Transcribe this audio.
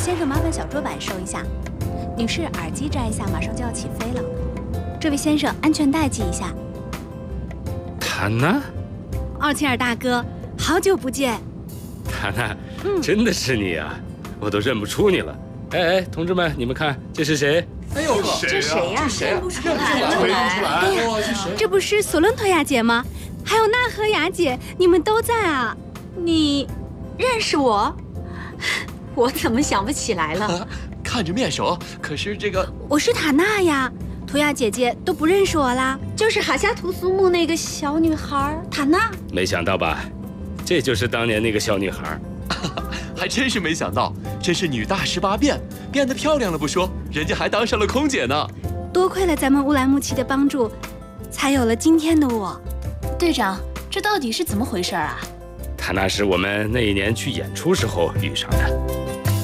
先生，麻烦小桌板收一下。女士，耳机摘一下，马上就要起飞了。这位先生，安全带系一下。 塔娜， 奥切尔大哥，好久不见。 塔娜，真的是你啊，我都认不出你了。哎，同志们，你们看，这是谁？ 哎呦， 这谁呀？ 认不出来， 这谁？这不是索伦托亚姐吗？还有纳赫雅姐，你们都在啊？ 你认识我？我怎么想不起来了？ 看着面熟，可是这个…… 我是塔娜呀。图亚姐姐都不认识我啦？ 就是哈夏图苏木那个小女孩塔娜。 没想到吧？这就是当年那个小女孩。 还真是没想到，真是女大18变，变得漂亮了不说，人家还当上了空姐呢。 多亏了咱们乌兰牧骑的帮助，才有了今天的我。 队长，这到底是怎么回事啊？ 塔娜是我们那一年去演出时候遇上的。